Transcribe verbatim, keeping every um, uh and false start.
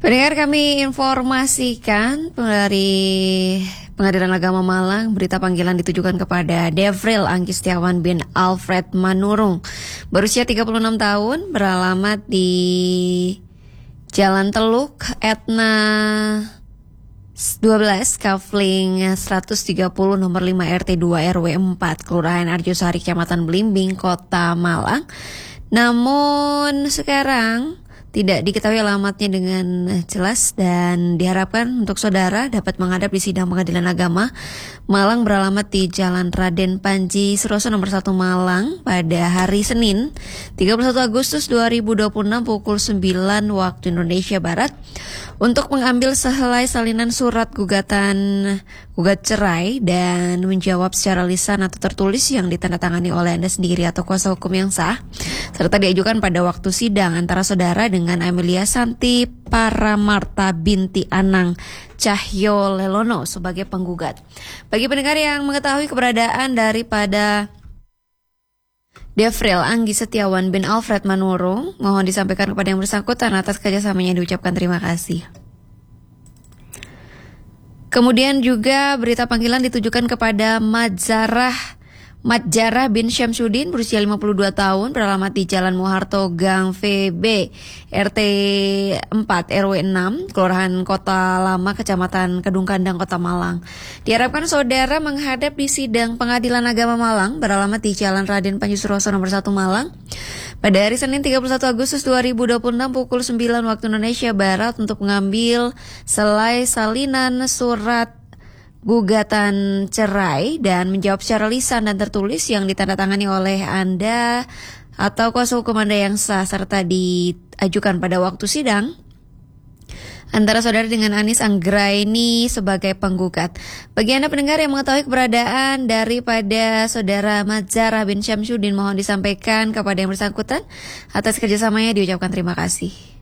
Pendengar, kami informasikan dari Pengadilan Agama Malang, berita panggilan ditujukan kepada Devril Anggi Setiawan bin Alfred Manurung, berusia tiga puluh enam tahun, beralamat di Jalan Teluk Etna dua belas Kafling seratus tiga puluh nomor lima R T dua R W empat Kelurahan Arjosari Kecamatan Belimbing, Kota Malang. Namun sekarang tidak diketahui alamatnya dengan jelas dan diharapkan untuk saudara dapat menghadap di sidang Pengadilan Agama Malang beralamat di Jalan Raden Panji Suroso nomor satu Malang pada hari Senin tiga puluh satu Agustus dua ribu dua puluh enam pukul sembilan waktu Indonesia Barat untuk mengambil sehelai salinan surat gugatan gugat cerai dan menjawab secara lisan atau tertulis yang ditandatangani oleh Anda sendiri atau kuasa hukum yang sah, serta diajukan pada waktu sidang antara saudara dengan Amelia Santi Paramarta binti Anang Cahyo Lelono sebagai penggugat. Bagi pendengar yang mengetahui keberadaan daripada Devril Anggi Setiawan bin Alfred Manurung, mohon disampaikan kepada yang bersangkutan atas kerjasamanya diucapkan terima kasih. Kemudian juga berita panggilan ditujukan kepada Madzarah Madjarah bin Syamsuddin, berusia lima puluh dua tahun, beralamat di Jalan Muharto Gang V B R T empat R W enam Kelurahan Kota Lama Kecamatan Kedung Kandang, Kota Malang. Diharapkan saudara menghadap di sidang Pengadilan Agama Malang beralamat di Jalan Raden Panji Suroso nomor satu Malang pada hari Senin tiga puluh satu Agustus dua ribu dua puluh enam pukul sembilan waktu Indonesia Barat untuk mengambil selai salinan surat gugatan cerai dan menjawab secara lisan dan tertulis yang ditandatangani oleh Anda atau kuasa hukum Anda yang sah, serta diajukan pada waktu sidang antara saudara dengan Anis Anggraini sebagai penggugat. Bagi Anda pendengar yang mengetahui keberadaan daripada saudara Madzarah bin Syamsuddin, mohon disampaikan kepada yang bersangkutan atas kerjasamanya diucapkan terima kasih.